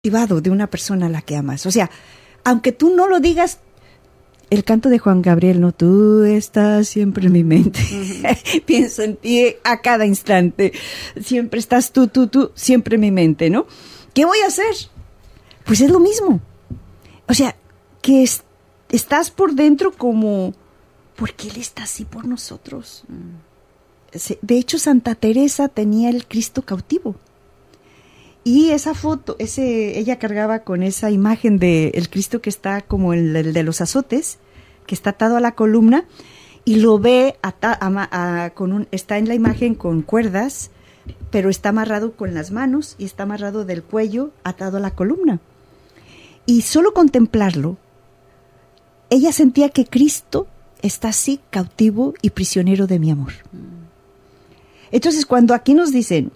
privado de una persona a la que amas. O sea, aunque tú no lo digas, el canto de Juan Gabriel, ¿no? Tú estás siempre en mi mente. Pienso en ti a cada instante. Siempre estás tú, siempre en mi mente, ¿no? ¿Qué voy a hacer? Pues es lo mismo. O sea, que estás por dentro como, ¿por qué Él está así por nosotros? De hecho, Santa Teresa tenía el Cristo cautivo. Y esa foto, ella cargaba con esa imagen del Cristo que está como el de los azotes, que está atado a la columna, y lo ve, está en la imagen con cuerdas, pero está amarrado con las manos y está amarrado del cuello, atado a la columna. Y solo contemplarlo, ella sentía que Cristo está así, cautivo y prisionero de mi amor. Entonces, cuando aquí nos dicen,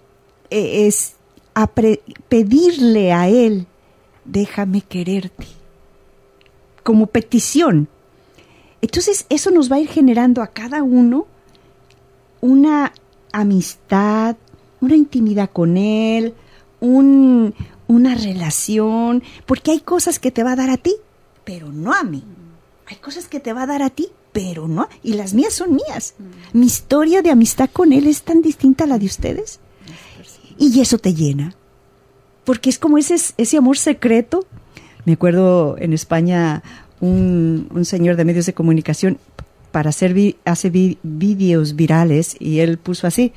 pedirle a Él, déjame quererte, como petición. Entonces eso nos va a ir generando a cada uno una amistad, una intimidad con Él, una relación, porque hay cosas que te va a dar a ti, pero no a mí. Hay cosas que te va a dar a ti, pero no, y las mías son mías. Mi historia de amistad con Él es tan distinta a la de ustedes. Y eso te llena, porque es como ese amor secreto. Me acuerdo en España un señor de medios de comunicación hace vídeos virales, y él puso así,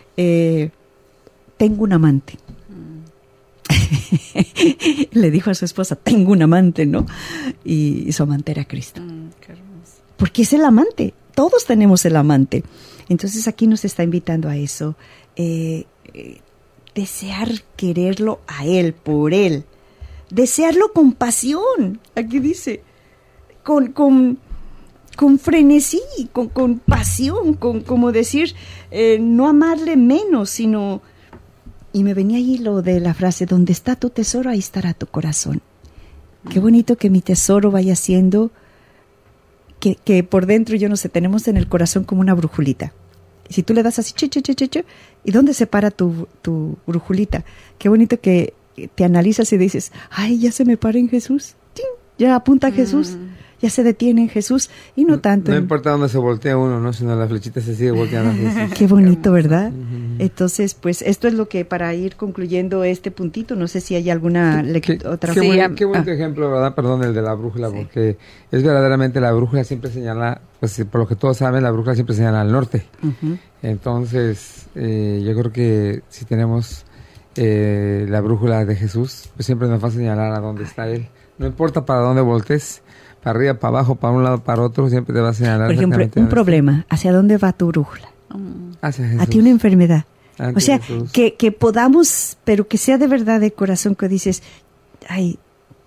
tengo un amante. Le dijo a su esposa, tengo un amante, ¿no? Y su amante era Cristo. Qué hermoso. Porque es el amante, todos tenemos el amante. Entonces aquí nos está invitando a eso, desear quererlo a Él, por Él. Desearlo con pasión. Aquí dice, con frenesí, con pasión, como decir, no amarle menos, sino... Y me venía ahí lo de la frase, donde está tu tesoro, ahí estará tu corazón. Qué bonito que mi tesoro vaya siendo, que por dentro, yo no sé, tenemos en el corazón como una brújulita. Y si tú le das así, ¿y dónde se para tu brújulita? Qué bonito que te analizas y dices, ay, ya se me para en Jesús. ¡Ting! Ya apunta a Jesús, ya se detiene en Jesús, y no tanto. No importa dónde se voltea uno, ¿no? Sino la flechita se sigue volteando a Jesús. Qué bonito, ¿verdad? Entonces, pues, esto es lo que, para ir concluyendo este puntito, no sé si hay alguna otra... Qué bonito ejemplo, ¿verdad? Perdón, el de la brújula, sí. Porque es verdaderamente, la brújula siempre señala, pues por lo que todos saben, la brújula siempre señala al norte. Entonces, yo creo que si tenemos la brújula de Jesús, pues siempre nos va a señalar a dónde está Él. No importa para dónde voltees, para arriba, para abajo, para un lado, para otro, siempre te va a señalar. Por ejemplo, un problema, ¿hacia dónde va tu brújula? Hacia Jesús. A ti una enfermedad. O sea, Jesús. que podamos, pero que sea de verdad, de corazón, que dices, ay,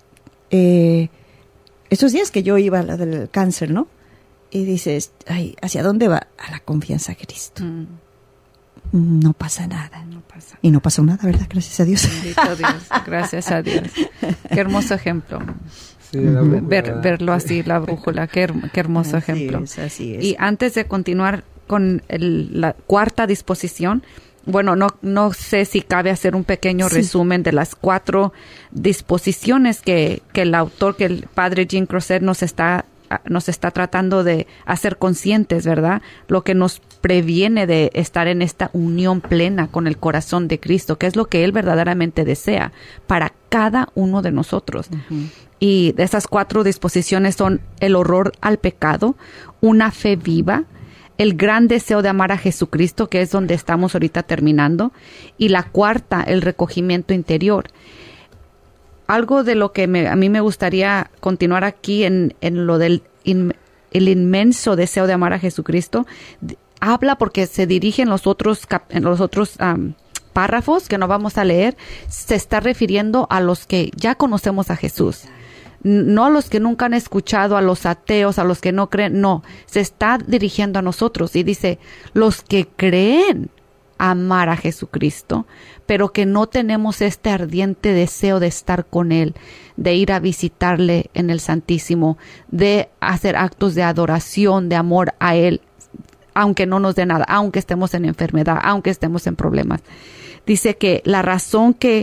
estos días que yo iba a la del cáncer, ¿no? Y dices, ay, ¿hacia dónde va? A la confianza en Cristo. No pasa nada. Y no pasó nada, ¿verdad? Gracias a Dios. Bendito Dios, gracias a Dios. Qué hermoso ejemplo. Sí, verlo así, la brújula, qué hermoso ejemplo. Así es. Y antes de continuar con la cuarta disposición, bueno, no sé si cabe hacer un pequeño resumen de las 4 disposiciones que el autor, que el padre Jean Crozet nos está tratando de hacer conscientes, ¿verdad? Lo que nos previene de estar en esta unión plena con el corazón de Cristo, que es lo que Él verdaderamente desea para cada uno de nosotros. Y de esas 4 disposiciones son el horror al pecado, una fe viva, el gran deseo de amar a Jesucristo, que es donde estamos ahorita terminando, y la 4ª, el recogimiento interior. Algo de lo que a mí me gustaría continuar aquí en lo del el inmenso deseo de amar a Jesucristo, habla porque se dirige en los otros párrafos que no vamos a leer, se está refiriendo a los que ya conocemos a Jesús. No a los que nunca han escuchado, a los ateos, a los que no creen, no, se está dirigiendo a nosotros y dice, los que creen amar a Jesucristo, pero que no tenemos este ardiente deseo de estar con Él, de ir a visitarle en el Santísimo, de hacer actos de adoración, de amor a Él, aunque no nos dé nada, aunque estemos en enfermedad, aunque estemos en problemas. Dice que la razón que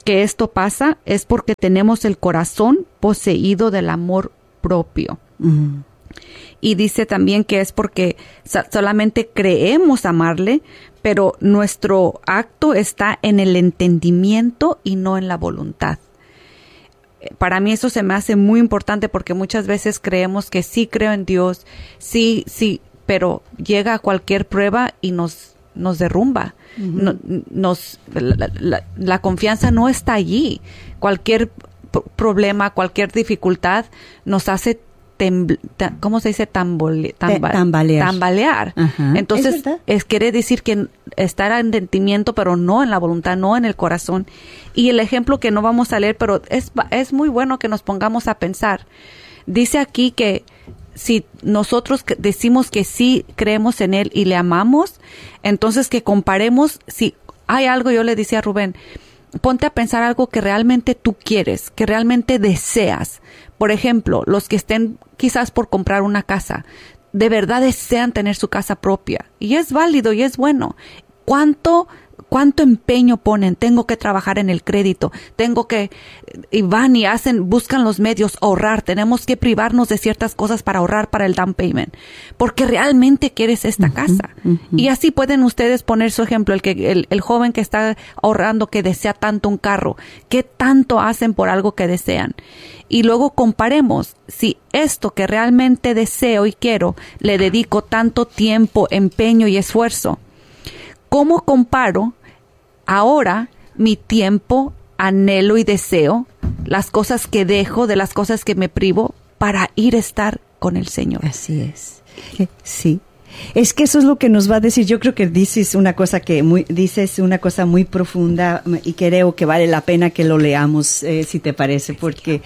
que esto pasa es porque tenemos el corazón poseído del amor propio. Y dice también que es porque solamente creemos amarle, pero nuestro acto está en el entendimiento y no en la voluntad. Para mí eso se me hace muy importante porque muchas veces creemos que sí creo en Dios, sí, pero llega a cualquier prueba y nos derrumba. La confianza no está allí. Cualquier problema, cualquier dificultad nos hace ¿cómo se dice? Tambalear. Entonces, quiere decir que estar en entendimiento, pero no en la voluntad, no en el corazón. Y el ejemplo que no vamos a leer, pero es muy bueno que nos pongamos a pensar. Dice aquí que si nosotros decimos que sí creemos en Él y le amamos, entonces que comparemos. Si hay algo, yo le decía a Rubén, ponte a pensar algo que realmente tú quieres, que realmente deseas. Por ejemplo, los que estén quizás por comprar una casa, de verdad desean tener su casa propia. Y es válido y es bueno. ¿Cuánto empeño ponen? Tengo que trabajar en el crédito. Y van y buscan los medios, ahorrar. Tenemos que privarnos de ciertas cosas para ahorrar para el down payment. Porque realmente quieres esta casa. Y así pueden ustedes poner su ejemplo. El joven que está ahorrando, que desea tanto un carro. ¿Qué tanto hacen por algo que desean? Y luego comparemos si esto que realmente deseo y quiero, le dedico tanto tiempo, empeño y esfuerzo. ¿Cómo comparo ahora mi tiempo, anhelo y deseo, las cosas que dejo, de las cosas que me privo, para ir a estar con el Señor? Así es. Sí. Es que eso es lo que nos va a decir. Yo creo que dices una cosa muy profunda y creo que vale la pena que lo leamos, si te parece, porque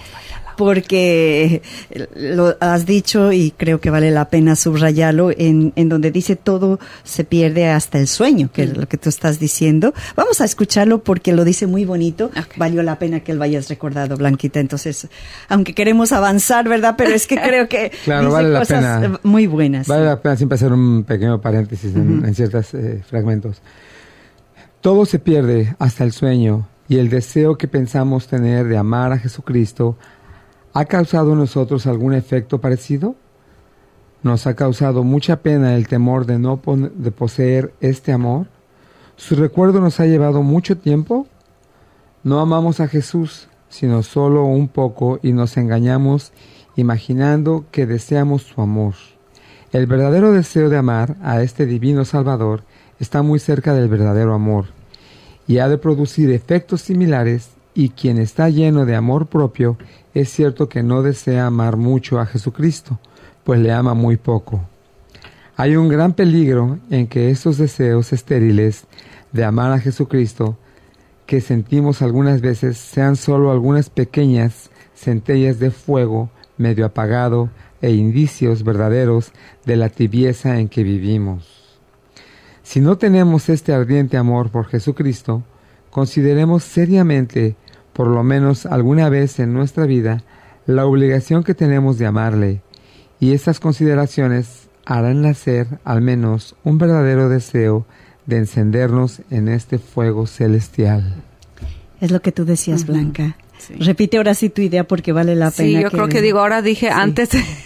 lo has dicho y creo que vale la pena subrayarlo en donde dice todo se pierde hasta el sueño, que es lo que tú estás diciendo. Vamos a escucharlo porque lo dice muy bonito. Okay. Valió la pena que lo hayas recordado, Blanquita. Entonces, aunque queremos avanzar, ¿verdad? Pero es que creo que claro, dice vale cosas pena. Muy buenas. Vale la pena siempre hacer un pequeño paréntesis en ciertos fragmentos. Todo se pierde hasta el sueño, y el deseo que pensamos tener de amar a Jesucristo ¿ha causado en nosotros algún efecto parecido? ¿Nos ha causado mucha pena el temor de poseer este amor? ¿Su recuerdo nos ha llevado mucho tiempo? No amamos a Jesús, sino solo un poco, y nos engañamos imaginando que deseamos su amor. El verdadero deseo de amar a este divino Salvador está muy cerca del verdadero amor, y ha de producir efectos similares, y quien está lleno de amor propio es cierto que no desea amar mucho a Jesucristo, pues le ama muy poco. Hay un gran peligro en que estos deseos estériles de amar a Jesucristo que sentimos algunas veces sean solo algunas pequeñas centellas de fuego medio apagado e indicios verdaderos de la tibieza en que vivimos. Si no tenemos este ardiente amor por Jesucristo, consideremos seriamente, por lo menos alguna vez en nuestra vida, la obligación que tenemos de amarle, y estas consideraciones harán nacer al menos un verdadero deseo de encendernos en este fuego celestial. Es lo que tú decías, Blanca. Sí. Repite ahora sí tu idea porque vale la pena. Sí, yo creo que ahora dije sí. Antes,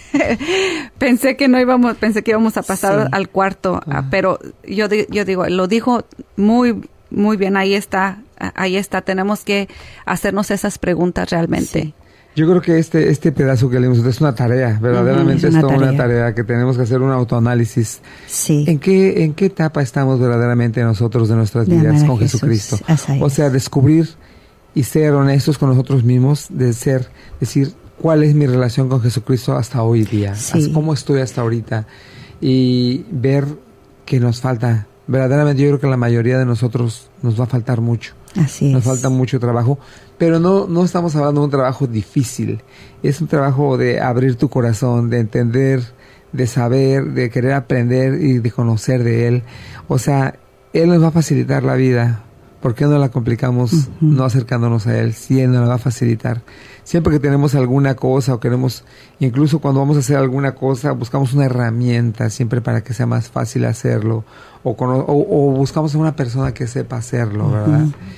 pensé que íbamos a pasar al cuarto, pero yo digo, lo dijo muy bien, ahí está, tenemos que hacernos esas preguntas realmente. Sí. Yo creo que este pedazo que leímos es una tarea, verdaderamente es toda una tarea que tenemos que hacer un autoanálisis. Sí. ¿En qué etapa estamos verdaderamente nosotros de nuestras vidas con Jesucristo? O sea, descubrir y ser honestos con nosotros mismos, decir, ¿cuál es mi relación con Jesucristo hasta hoy día? Sí. ¿Cómo estoy hasta ahorita? Y ver que nos falta. Verdaderamente yo creo que la mayoría de nosotros nos va a faltar mucho. Así es. Nos falta mucho trabajo, pero no estamos hablando de un trabajo difícil. Es un trabajo de abrir tu corazón, de entender, de saber, de querer aprender y de conocer de Él. O sea, Él nos va a facilitar la vida. ¿Por qué no la complicamos no acercándonos a Él? Si Él nos la va a facilitar. Siempre que tenemos alguna cosa o queremos, incluso cuando vamos a hacer alguna cosa, buscamos una herramienta siempre para que sea más fácil hacerlo. O buscamos a una persona que sepa hacerlo, ¿verdad?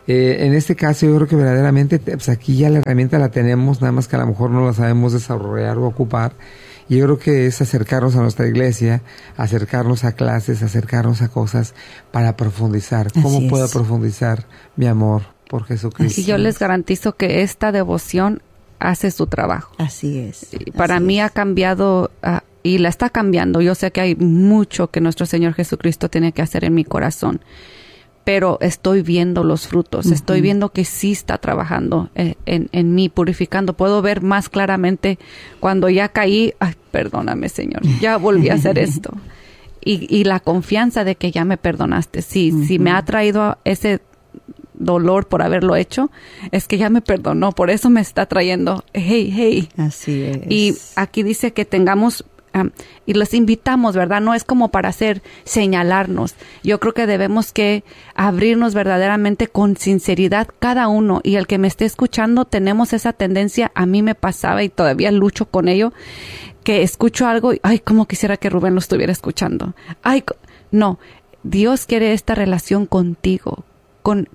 En este caso yo creo que verdaderamente pues aquí ya la herramienta la tenemos, nada más que a lo mejor no la sabemos desarrollar o ocupar. Y yo creo que es acercarnos a nuestra iglesia, acercarnos a clases, acercarnos a cosas para profundizar. ¿Cómo puedo profundizar mi amor por Jesucristo? Y yo les garantizo que esta devoción hace su trabajo. Así es. Para mí ha cambiado y la está cambiando. Yo sé que hay mucho que nuestro Señor Jesucristo tiene que hacer en mi corazón, pero estoy viendo los frutos, estoy viendo que sí está trabajando en mí, purificando. Puedo ver más claramente cuando ya caí, ay, perdóname, Señor, ya volví a hacer esto. Y la confianza de que ya me perdonaste. Si me ha traído ese dolor por haberlo hecho, es que ya me perdonó, por eso me está trayendo, hey. Así es. Y aquí dice que tengamos... y los invitamos, ¿verdad? No es como para señalarnos. Yo creo que debemos que abrirnos verdaderamente con sinceridad cada uno. Y el que me esté escuchando, tenemos esa tendencia, a mí me pasaba y todavía lucho con ello, que escucho algo y, ay, cómo quisiera que Rubén lo estuviera escuchando. Ay, no, Dios quiere esta relación contigo, con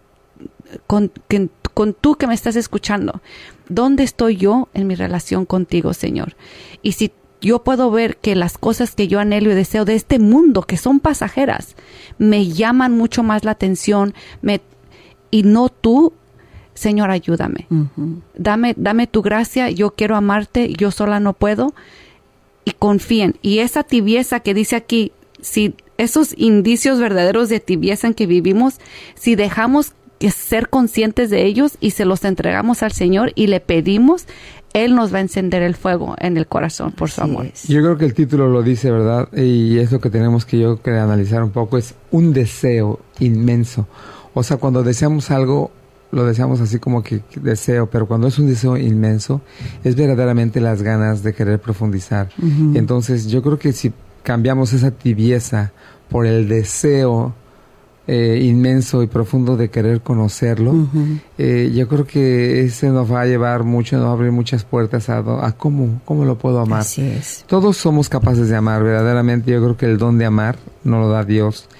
tú que me estás escuchando. ¿Dónde estoy yo en mi relación contigo, Señor? Y si yo puedo ver que las cosas que yo anhelo y deseo de este mundo, que son pasajeras, me llaman mucho más la atención, y no tú, Señor, ayúdame. Dame tu gracia, yo quiero amarte, yo sola no puedo. Y confíen. Y esa tibieza que dice aquí, si esos indicios verdaderos de tibieza en que vivimos, si dejamos que ser conscientes de ellos y se los entregamos al Señor y le pedimos, Él nos va a encender el fuego en el corazón por su amor. Yo creo que el título lo dice, ¿verdad? Y es lo que tenemos que analizar un poco, es un deseo inmenso. O sea, cuando deseamos algo, lo deseamos así como que deseo, pero cuando es un deseo inmenso, es verdaderamente las ganas de querer profundizar. Entonces, yo creo que si cambiamos esa tibieza por el deseo inmenso y profundo de querer conocerlo, yo creo que ese nos va a llevar mucho, nos va a abrir muchas puertas a cómo lo puedo amar. Así es. Todos somos capaces de amar, verdaderamente. Yo creo que el don de amar nos lo da Dios,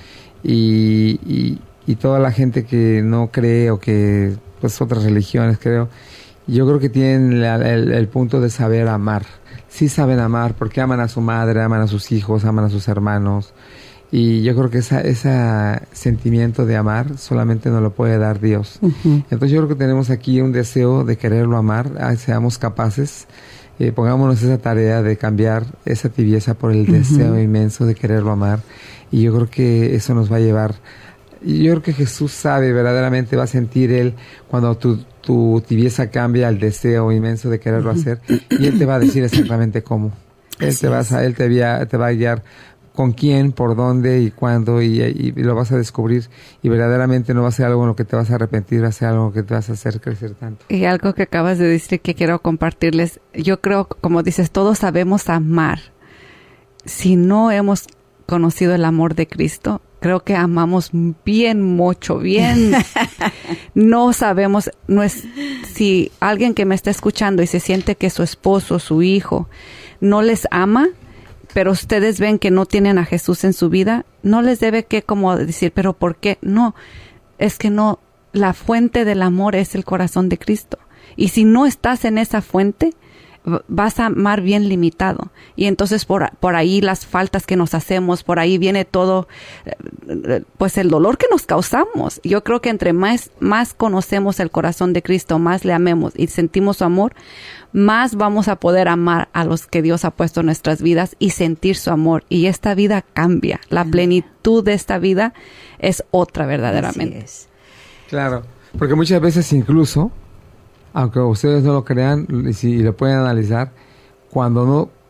y toda la gente que no cree, o que pues otras religiones, creo, yo creo que tienen el punto de saber amar. Sí saben amar porque aman a su madre, aman a sus hijos, aman a sus hermanos. Y yo creo que ese sentimiento de amar solamente nos lo puede dar Dios. Entonces yo creo que tenemos aquí un deseo de quererlo amar, seamos capaces, pongámonos esa tarea de cambiar esa tibieza por el deseo inmenso de quererlo amar. Y yo creo que eso nos va a llevar, yo creo que Jesús sabe, verdaderamente va a sentir Él cuando tu tibieza cambia al deseo inmenso de quererlo hacer, y Él te va a decir exactamente cómo. Él te va a guiar con quién, por dónde y cuándo, y lo vas a descubrir, y verdaderamente no va a ser algo en lo que te vas a arrepentir, va a ser algo que te vas a hacer crecer tanto. Y algo que acabas de decir que quiero compartirles, yo creo, como dices, todos sabemos amar. Si no hemos conocido el amor de Cristo, creo que amamos bien mucho, bien. No sabemos, si alguien que me está escuchando y se siente que su esposo, su hijo, no les ama, pero ustedes ven que no tienen a Jesús en su vida, no les debe que como decir, ¿pero por qué? No, es que no, la fuente del amor es el corazón de Cristo. Y si no estás en esa fuente, vas a amar bien limitado. Y entonces por ahí las faltas que nos hacemos, por ahí viene todo, pues el dolor que nos causamos. Yo creo que entre más conocemos el corazón de Cristo, más le amemos y sentimos su amor, más vamos a poder amar a los que Dios ha puesto en nuestras vidas y sentir su amor. Y esta vida cambia. La plenitud de esta vida es otra verdaderamente. Así es. Claro, porque muchas veces incluso, aunque ustedes no lo crean y lo pueden analizar, cuando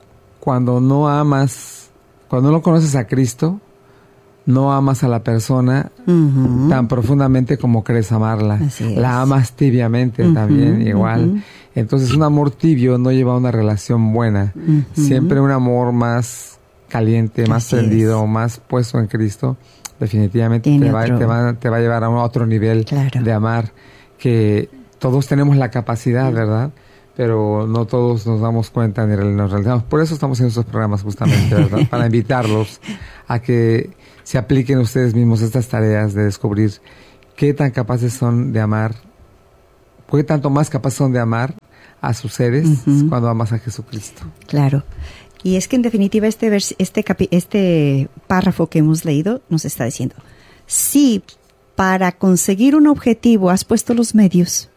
no amas, cuando no conoces a Cristo, no amas a la persona tan profundamente como crees amarla. La amas tibiamente también, igual. Entonces un amor tibio no lleva a una relación buena. Siempre un amor más caliente, más prendido, más puesto en Cristo, definitivamente te va a llevar a otro nivel de amar, que todos tenemos la capacidad, ¿verdad? Pero no todos nos damos cuenta ni nos realizamos. Por eso estamos en estos programas justamente, ¿verdad? Para invitarlos a que se apliquen ustedes mismos estas tareas de descubrir qué tan capaces son de amar, qué tanto más capaces son de amar a sus seres cuando amas a Jesucristo. Claro. Y es que en definitiva este párrafo que hemos leído nos está diciendo, si para conseguir un objetivo has puesto los medios,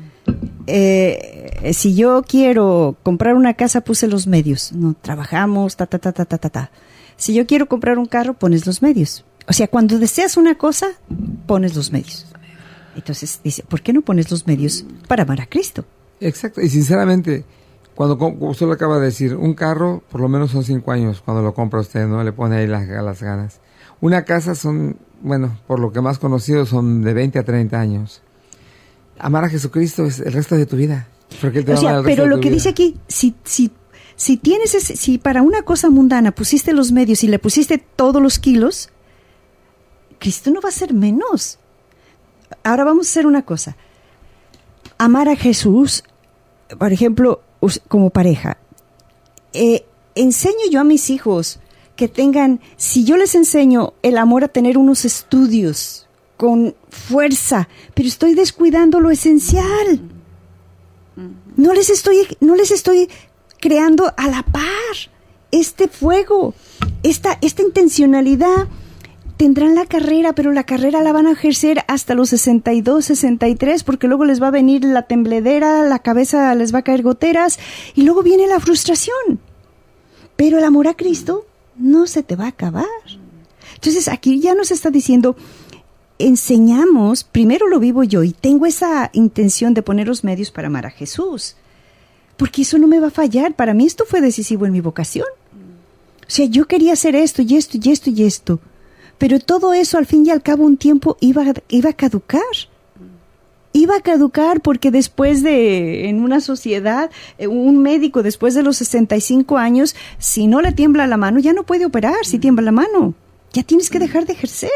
si yo quiero comprar una casa, puse los medios, no trabajamos, Si yo quiero comprar un carro, pones los medios. O sea, cuando deseas una cosa, pones los medios. Entonces dice, ¿por qué no pones los medios para amar a Cristo? Exacto, y sinceramente, cuando usted lo acaba de decir, un carro por lo menos son 5 años cuando lo compra usted, ¿no? Le pone ahí las ganas. Una casa son, bueno, por lo que más conocido, son de 20 a 30 años. Amar a Jesucristo es el resto de tu vida. Porque Él te va a amar el resto pero de lo tu que vida. dice aquí, si para una cosa mundana pusiste los medios y le pusiste todos los kilos, Cristo no va a ser menos. Ahora vamos a hacer una cosa. Amar a Jesús, por ejemplo, como pareja. Enseño yo a mis hijos que tengan, si yo les enseño el amor a tener unos estudios con fuerza, pero estoy descuidando lo esencial. No les estoy creando a la par este fuego, esta intencionalidad. Tendrán la carrera, pero la carrera la van a ejercer hasta los 62, 63, porque luego les va a venir la tembledera, la cabeza les va a caer goteras, y luego viene la frustración. Pero el amor a Cristo no se te va a acabar. Entonces aquí ya nos está diciendo, enseñamos, primero lo vivo yo, y tengo esa intención de poner los medios para amar a Jesús, porque eso no me va a fallar. Para mí esto fue decisivo en mi vocación. O sea, yo quería hacer esto y esto y esto y esto. Pero todo eso, al fin y al cabo, un tiempo iba a caducar. Iba a caducar porque después en una sociedad, un médico después de los 65 años, si no le tiembla la mano, ya no puede operar si tiembla la mano. Ya tienes que dejar de ejercer.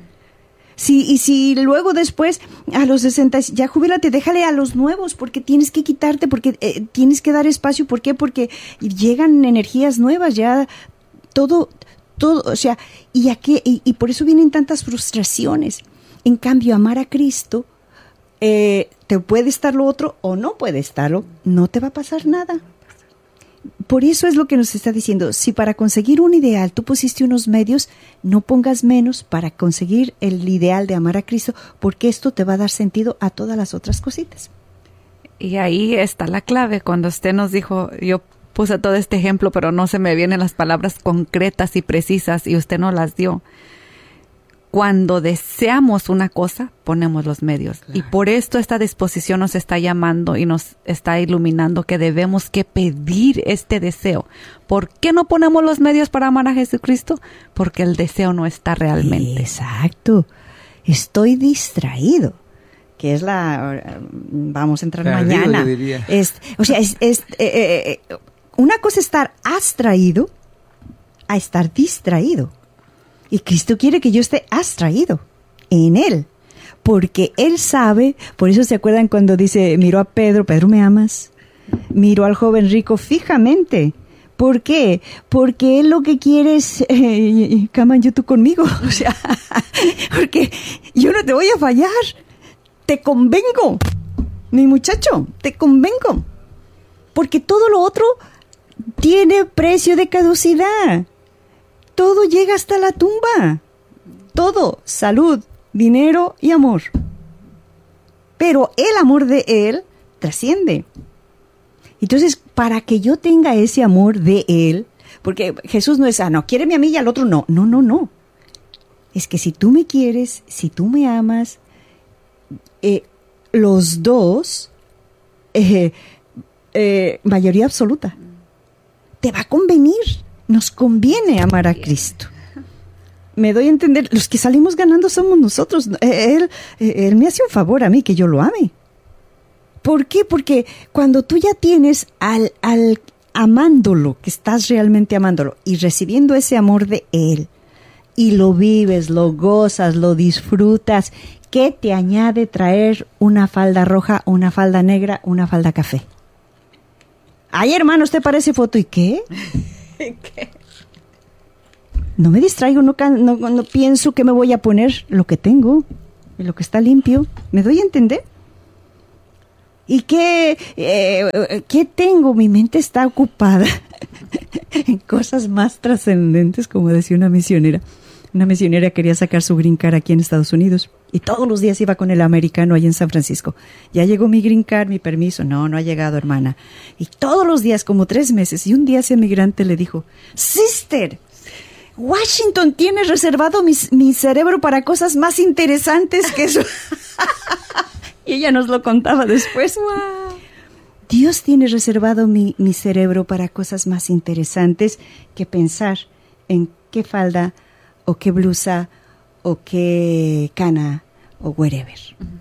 Si luego después, a los 60, ya jubílate, déjale a los nuevos, porque tienes que quitarte, porque tienes que dar espacio. ¿Por qué? Porque llegan energías nuevas, ya todo, o sea, y por eso vienen tantas frustraciones. En cambio, amar a Cristo, te puede estar lo otro o no puede estarlo, no te va a pasar nada. Por eso es lo que nos está diciendo, si para conseguir un ideal tú pusiste unos medios, no pongas menos para conseguir el ideal de amar a Cristo, porque esto te va a dar sentido a todas las otras cositas. Y ahí está la clave, cuando usted nos dijo, yo puse todo este ejemplo, pero no se me vienen las palabras concretas y precisas y usted no las dio. Cuando deseamos una cosa, ponemos los medios. Claro. Y por esto esta disposición nos está llamando y nos está iluminando que debemos que pedir este deseo. ¿Por qué no ponemos los medios para amar a Jesucristo? Porque el deseo no está realmente. Exacto. Estoy distraído. Que es vamos a entrar mañana. Una cosa es estar abstraído a estar distraído. Y Cristo quiere que yo esté abstraído en Él. Porque Él sabe, por eso se acuerdan cuando dice, miró a Pedro, Pedro, ¿me amas? Miró al joven rico fijamente. ¿Por qué? Porque Él lo que quiere es, come on, tú conmigo. O sea, porque yo no te voy a fallar. Te convengo, mi muchacho, te convengo. Porque todo lo otro tiene precio de caducidad. Todo llega hasta la tumba. Todo, salud, dinero y amor. Pero el amor de Él trasciende. Entonces, para que yo tenga ese amor de Él, porque Jesús no es, no, quiéreme a mí y al otro no. No. Es que si tú me quieres, si tú me amas, los dos, mayoría absoluta, te va a convenir. Nos conviene amar a Cristo. Me doy a entender, los que salimos ganando somos nosotros. Él me hace un favor a mí que yo lo ame. ¿Por qué? Porque cuando tú ya tienes al amándolo, que estás realmente amándolo y recibiendo ese amor de Él, y lo vives, lo gozas, lo disfrutas, ¿qué te añade traer una falda roja, una falda negra, una falda café? Ay, hermano, usted parece foto. ¿Y qué? ¿Qué? No me distraigo, no pienso que me voy a poner lo que tengo. y lo que está limpio. ¿Me doy a entender? ¿Y qué tengo? Mi mente está ocupada en cosas más trascendentes, como decía una misionera. Una misionera quería sacar su green card aquí en Estados Unidos y todos los días iba con el americano ahí en San Francisco. Ya llegó mi green card, mi permiso. No ha llegado, hermana. Y todos los días, como 3 meses, y un día ese migrante le dijo, Sister, Washington tiene reservado mi cerebro para cosas más interesantes que eso. Y ella nos lo contaba después. Wow. Dios tiene reservado mi cerebro para cosas más interesantes que pensar en qué falda o qué blusa o qué cana o wherever.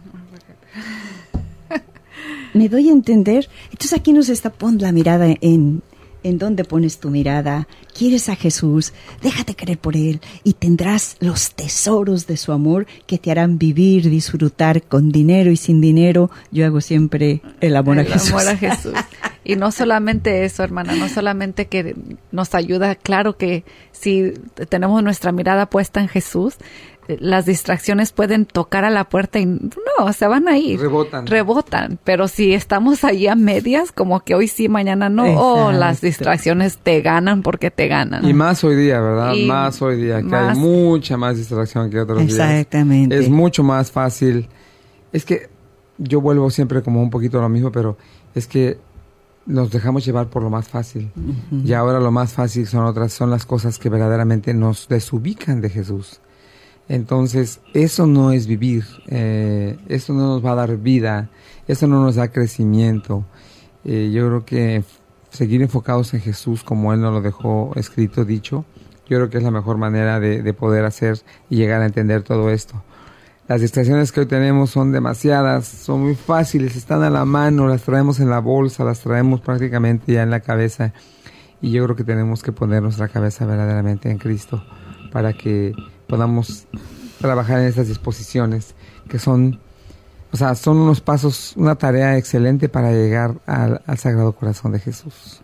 ¿Me doy a entender? Entonces aquí nos está, pon la mirada en dónde pones tu mirada. ¿Quieres a Jesús? Déjate querer por Él y tendrás los tesoros de su amor que te harán vivir, disfrutar con dinero y sin dinero. Yo hago siempre el amor a Jesús. El amor a Jesús. Y no solamente eso, hermana, no solamente que nos ayuda, claro que si tenemos nuestra mirada puesta en Jesús, las distracciones pueden tocar a la puerta y no, se van a ir. Rebotan. Pero si estamos ahí a medias, como que hoy sí, mañana no, las distracciones te ganan porque te ganan. Y más hoy día, ¿verdad? Más hoy día, que hay mucha más distracción que otros días. Exactamente. Es mucho más fácil. Es que yo vuelvo siempre como un poquito a lo mismo, pero es que nos dejamos llevar por lo más fácil. Uh-huh. Y ahora lo más fácil son las cosas que verdaderamente nos desubican de Jesús. Entonces, eso no es vivir, eso no nos va a dar vida, eso no nos da crecimiento. Yo creo que seguir enfocados en Jesús como Él nos lo dejó escrito, dicho, yo creo que es la mejor manera de poder hacer y llegar a entender todo esto. Las distracciones que hoy tenemos son demasiadas, son muy fáciles, están a la mano, las traemos en la bolsa, las traemos prácticamente ya en la cabeza. Y yo creo que tenemos que poner nuestra cabeza verdaderamente en Cristo para que podamos trabajar en estas disposiciones que son unos pasos, una tarea excelente para llegar al Sagrado Corazón de Jesús.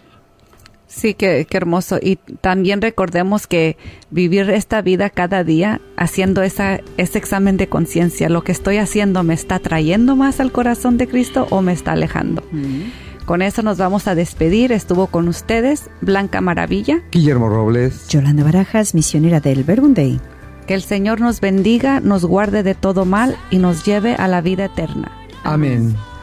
Sí, qué hermoso. Y también recordemos que vivir esta vida cada día haciendo ese examen de conciencia, lo que estoy haciendo, ¿me está trayendo más al corazón de Cristo o me está alejando? Uh-huh. Con eso nos vamos a despedir. Estuvo con ustedes Blanca Maravilla, Guillermo Robles, Yolanda Barajas, misionera del Verbum Dei. Que el Señor nos bendiga, nos guarde de todo mal y nos lleve a la vida eterna. Amén.